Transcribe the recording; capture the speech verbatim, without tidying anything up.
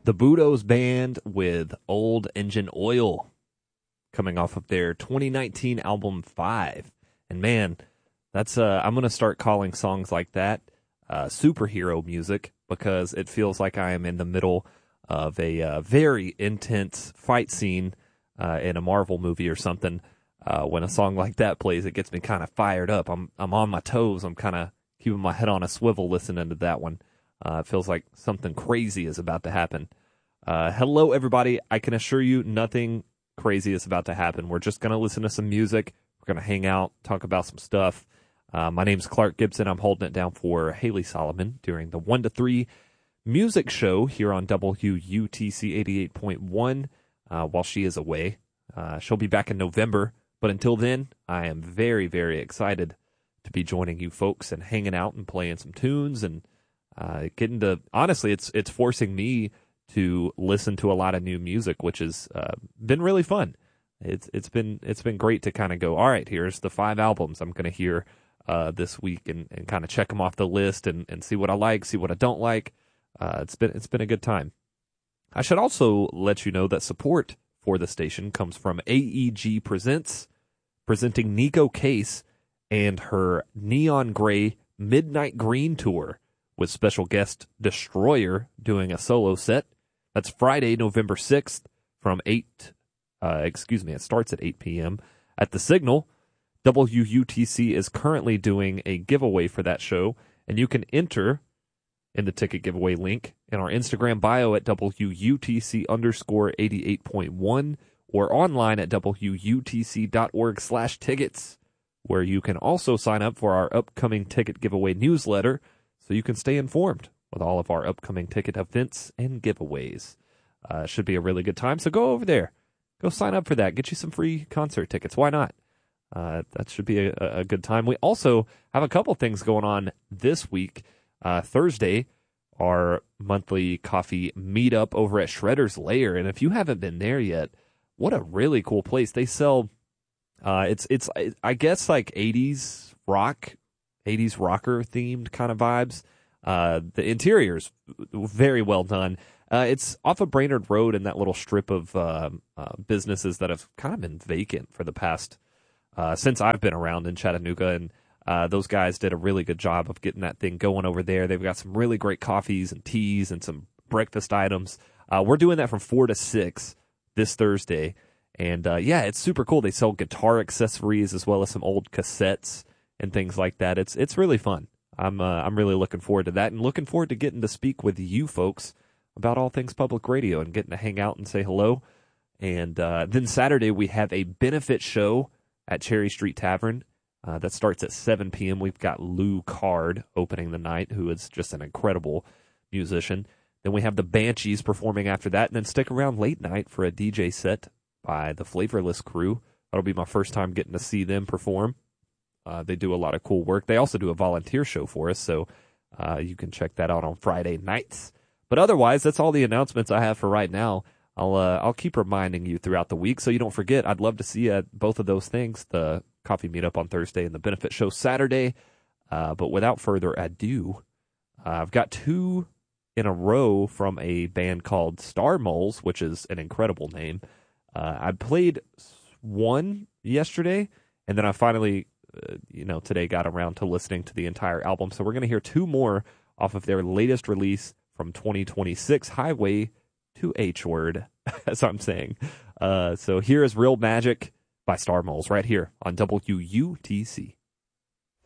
The Budos Band with Old Engine Oil, coming off of their twenty nineteen album Five. And man, that's uh, I'm going to start calling songs like that uh, superhero music, because it feels like I am in the middle of a uh, very intense fight scene uh, in a Marvel movie or something. Uh, when a song like that plays, it gets me kind of fired up. I'm I'm on my toes. I'm kind of keeping my head on a swivel listening to that one. Uh, it feels like something crazy is about to happen. Uh, hello, everybody. I can assure you nothing crazy is about to happen. We're just going to listen to some music. We're going to hang out, talk about some stuff. Uh, my name's Clark Gibson. I'm holding it down for Haley Solomon during the one to three music show here on W U T C eighty-eight point one uh, while she is away. Uh, she'll be back in November. But until then, I am very, very excited to be joining you folks and hanging out and playing some tunes and uh, getting to, honestly, it's it's forcing me to listen to a lot of new music, which has uh, been really fun. It's it's been it's been great to kind of go, all right, here's the five albums I'm going to hear uh, this week, and, and kind of check them off the list and, and see what I like, see what I don't like. Uh, it's been it's been a good time. I should also let you know that support for the station comes from A E G Presents, presenting Nico Case and her Neon Gray Midnight Green Tour, with special guest Destroyer doing a solo set. That's Friday, November sixth from eight, uh, excuse me, it starts at eight p.m. at the Signal. W U T C is currently doing a giveaway for that show, and you can enter in the ticket giveaway link in our Instagram bio at W U T C underscore eighty-eight point one, or online at W U T C dot org slash tickets, where you can also sign up for our upcoming ticket giveaway newsletter, so you can stay informed with all of our upcoming ticket events and giveaways. Uh, should be a really good time, so go over there. Go sign up for that. Get you some free concert tickets. Why not? Uh, that should be a, a good time. We also have a couple things going on this week. Uh, Thursday, our monthly coffee meetup over at Shredder's Lair, and if you haven't been there yet, what a really cool place. They sell, uh, it's, it's I guess, like eighties rock, eighties rocker themed kind of vibes. Uh, the interior's very well done. Uh, it's off of Brainerd Road in that little strip of uh, uh, businesses that have kind of been vacant for the past, uh, since I've been around in Chattanooga. And uh, those guys did a really good job of getting that thing going over there. They've got some really great coffees and teas and some breakfast items. Uh, we're doing that from four to six this Thursday. And uh, yeah, it's super cool. They sell guitar accessories as well as some old cassettes and things like that. It's it's really fun. I'm uh, I'm really looking forward to that, and looking forward to getting to speak with you folks about all things public radio and getting to hang out and say hello. And uh, then Saturday we have a benefit show at Cherry Street Tavern uh, that starts at seven p.m. We've got Lou Card opening the night, who is just an incredible musician. Then we have the Banshees performing after that, and then stick around late night for a D J set by the Flavorless Crew. That'll be my first time getting to see them perform. Uh, they do a lot of cool work. They also do a volunteer show for us, so uh, you can check that out on Friday nights. But otherwise, that's all the announcements I have for right now. I'll uh, I'll keep reminding you throughout the week so you don't forget. I'd love to see you at both of those things, the coffee meetup on Thursday and the benefit show Saturday. Uh, but without further ado, uh, I've got two in a row from a band called Star Moles, which is an incredible name. Uh, I played one yesterday, and then I finally, uh, you know, today got around to listening to the entire album. So we're going to hear two more off of their latest release from twenty twenty-six, Highway to H-Word, as I'm saying. Uh, so here is Real Magic by Star Moles right here on W U T C.